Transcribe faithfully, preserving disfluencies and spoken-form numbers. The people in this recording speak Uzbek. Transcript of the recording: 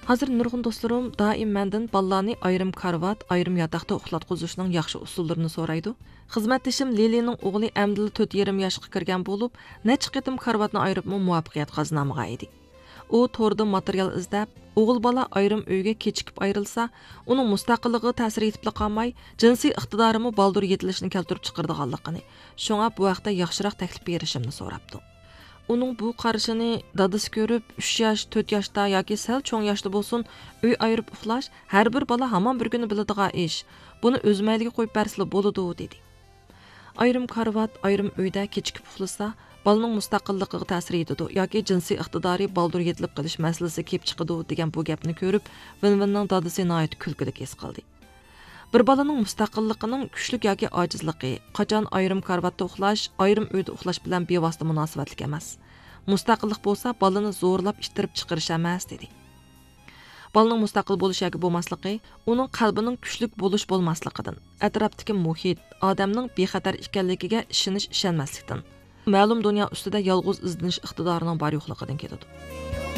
Hozir nurg'un do'stlarim doim mendan ballarni ayrim karvat, ayrim yotoqda uxlatqizishning yaxshi usullarini so'raydi. Xizmatdashim Lilining o'g'li Amdil to'rt yarim yoshga kirgan bo'lib, necha qitim karvatni ayiribmi muvaffaqiyat qozonmagan edi. U to'rda material izlab, o'g'il bola ayrim uyga kechikib ayrilsa, uning mustaqilligiga ta'sir etib qolmay, jinsiy iqtidorimi baldur yetilishini keltirib chiqardiganligini, shunga bu vaqtda yaxshiroq taklif berishimni so'rabdi. Uning bu qarashini dadasi ko'rib, uch yosh, to'rt yoshda yoki sal cho'ng yoshda bo'lsin, uy ayirib uxlash har bir bola hamon bir kuni biladigan ish. Buni o'z mayliga qo'yib bersizlar bo'ladi, dedi. Ayrim karvat, ayrim uyda kechikib uxlasa, balaning mustaqilligiga ta'sir etadi yoki jinsiy iqtidori baldur yetilib qolish masalasi kelib chiqadi degan bu gapni ko'rib, Vinvinning dadasi nihoyat kulgili his qildi. Bir balaning mustaqilligining kuchlik yoki ojizligi, qachon ayrim karvatda uxlash, ayrim uyda uxlash bilan bevosita munosabatlik emas. Mustaqillik bo'lsa, balani zo'rlab ishtirib chiqarish emas, dedi. Balaning mustaqil bo'lish yoki bo'lmasligi, uning qalbining kuchlik bo'lish bo'lmasligidan, atrofdagi muhit, odamning bexatar ekanligiga ishonish ishonmaslikdan, ma'lum dunyo ustida yolg'iz izlanish iqtidorining bor yo'qligidan keladi.